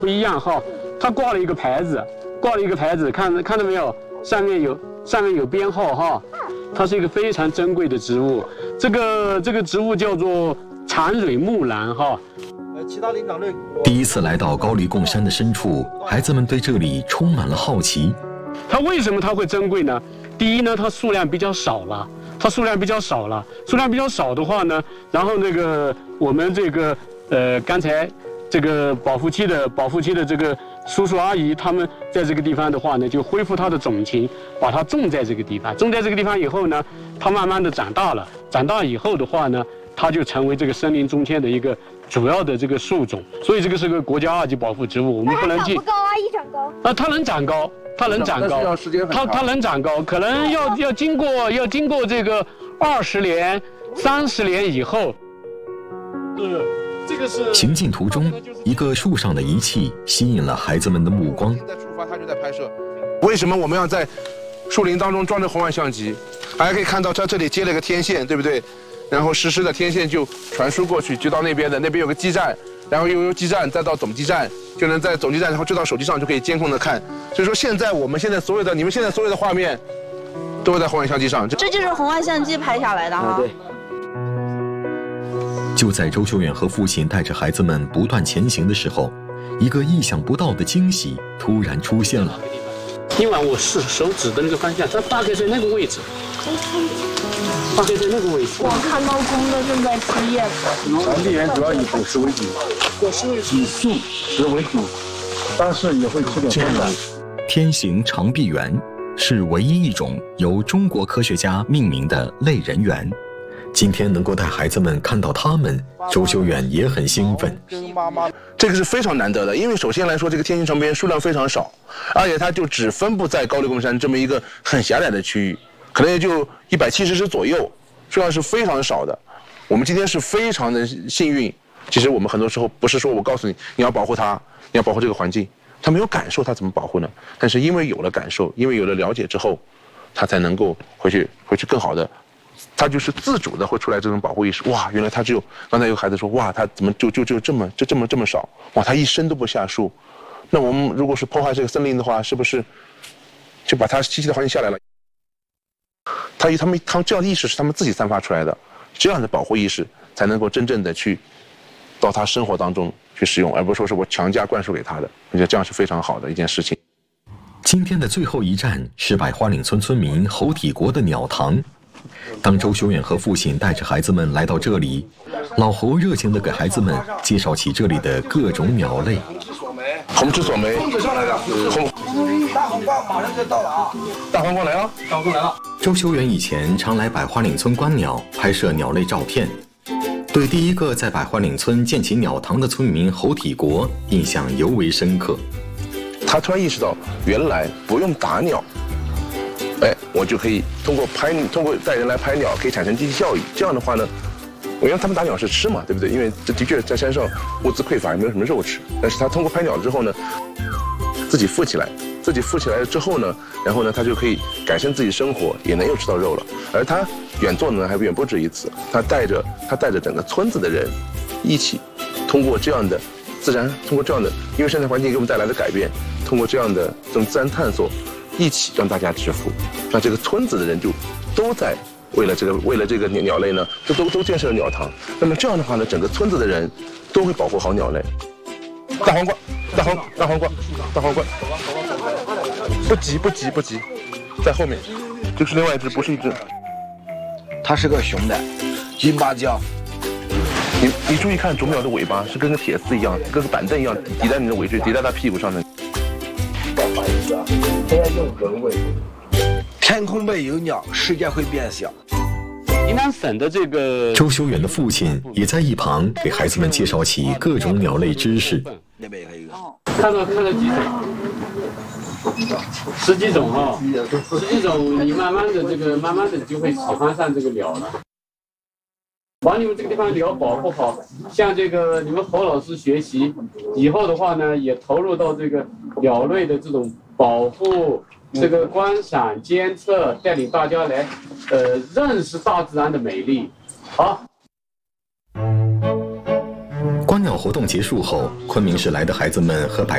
不一样哈，它挂了一个牌子，看到没有？上面有编号哈，它是一个非常珍贵的植物。这个植物叫做长蕊木兰哈。 其他灵长类。 第一次来到高黎贡山的深处，孩子们对这里充满了好奇。 它为什么它会珍贵呢？第一呢，它数量比较少了。数量比较少的话呢，然后我们刚才这个保护期的这个叔叔阿姨他们在这个地方的话呢，就恢复它的种情，把它种在这个地方。种在这个地方以后呢，它慢慢的长大了。长大以后的话呢，它就成为这个森林中间的一个主要的这个树种。所以这个是个国家2级保护植物，我们不能进。 长不高啊，一长高。 它能长高。它能长高，可能要经过这个20年、30年以后。这个是行进途中，一个树上的仪器吸引了孩子们的目光。 现在出发，他就在拍摄。为什么我们要在树林当中装着红外相机？大家可以看到，它这里接了个天线，对不对？然后实时的天线就传输过去，就到那边有个基站。然后又由基站再到总基站，就能在总基站，然后就到手机上就可以监控的看。所以说你们现在所有的画面，都会在红外相机上。 这就是红外相机拍下来的哈。 对。 就在周修远和父亲带着孩子们不断前行的时候，一个意想不到的惊喜突然出现了。 今晚我手指的那个方向，它大概在那个位置。 我看到公的正在吃叶子。 本地人主要以果实为主，以素食为主，但是也会吃点荤的。 天行长臂猿是唯一一种由中国科学家命名的类人猿。今天能够带孩子们看到它们，周修远也很兴奋。 这个是非常难得的，因为首先来说，这个天行长臂猿数量非常少，而且它就只分布在高黎贡山这么一个很狭窄的区域。可能也就170只左右，数量是非常少的。我们今天是非常的幸运。其实我们很多时候不是说我告诉你你要保护它，你要保护这个环境，他没有感受，他怎么保护呢？但是因为有了感受，因为有了了解之后，他才能够回去更好的，他就是自主的会出来这种保护意识。哇，原来他只有刚才有孩子说，哇，他怎么就这么少？哇，他一生都不下树。那我们如果是破坏这个森林的话，是不是就把他栖息的环境下来了？他们这样的意识是他们自己散发出来的，这样的保护意识才能够真正的去到他生活当中去使用，而不是说是我强加灌输给他的。我觉得这样是非常好的一件事情。 今天的最后一站是百花岭村村民侯体国的鸟塘。当周修远和父亲带着孩子们来到这里，老侯热情地给孩子们介绍起这里的各种鸟类。 红翅索眉， 大黄瓜马上就到了啊！ 大黄瓜来了，大黄瓜来了。 周修远以前常来百花岭村观鸟，拍摄鸟类照片，对第一个在百花岭村建起鸟塘的村民侯体国印象尤为深刻。 他突然意识到，原来不用打鸟，我就可以通过带人来拍鸟，可以产生经济效益。这样的话呢，我原来他们打鸟是吃嘛，对不对？因为这的确在山上物资匮乏，也没有什么肉吃。但是他通过拍鸟之后呢，自己富起来了之后呢，然后呢，他就可以改善自己生活，也能又吃到肉了。而他远做呢，还远不止一次，他带着整个村子的人一起，通过这样的自然，通过这样的因为生态环境给我们带来的改变，通过这样的这种自然探索，一起让大家致富。那这个村子的人就都在为了这个鸟类呢，都建设了鸟塘。那么这样的话呢，整个村子的人都会保护好鸟类。大黄瓜，不急，在后面，就是另外一只，不是一只。 它是个雄的，金芭蕉。 你注意看啄木鸟的尾巴是跟个铁丝一样，跟个板凳一样抵在你的尾椎，抵在它屁股上的。 天空背有鸟，世界会变小。 云南省的这个周修远的父亲也在一旁给孩子们介绍起各种鸟类知识。 那边还有一个， 看到几种，10几种哈，10几种，你慢慢的你就会喜欢上这个鸟了。把你们这个地方鸟保护好，向这个你们侯老师学习，以后的话呢，也投入到这个鸟类的这种保护、这个观赏、监测，带领大家来认识大自然的美丽。好。 观鸟活动结束后，昆明市来的孩子们和百